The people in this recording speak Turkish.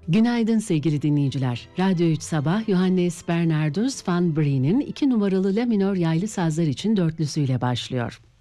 Günaydın sevgili dinleyiciler. Radyo 3 Sabah Johannes Bernardus van Brie'nin 2 numaralı La minör yaylı sazlar için dörtlüsüyle başlıyor.